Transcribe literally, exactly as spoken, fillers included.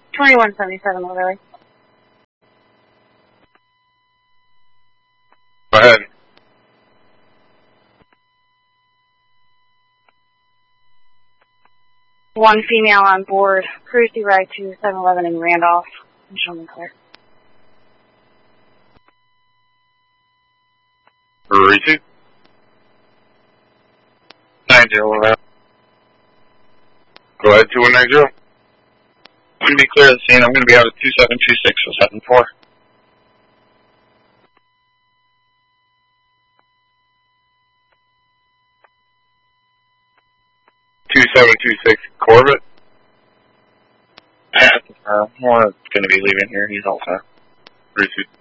twenty-one seventy-seven, Lily. Go ahead. One female on board. Cruise to ride to seven eleven in Randolph. And show me clear. Receipt. nine zero one. Go ahead, two one nine zero. I'm going to be clear of the scene. I'm going to be out at two seven two six or seven four. two seven two six Corvette. Yeah, uh, Warren's going to be leaving here. He's all set. Receipt.